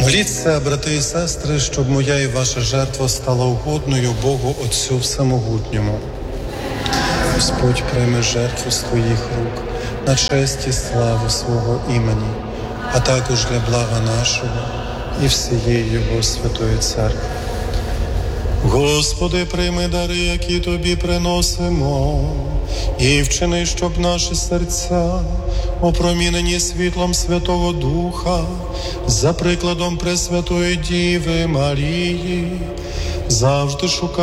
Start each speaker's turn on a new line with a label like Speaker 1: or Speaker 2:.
Speaker 1: Моліться, брати і сестри, щоб моя і ваша жертва стала угодною Богу Отцю Всемогутньому. Господь прийме жертву з твоїх рук на честь і славу свого імені, а також для блага нашого і всієї Його святої Церкви. Господи, прийми дари, які Тобі приносимо, і вчини, щоб наші серця, опромінені світлом Святого Духа, за прикладом Пресвятої Діви Марії, завжди шукали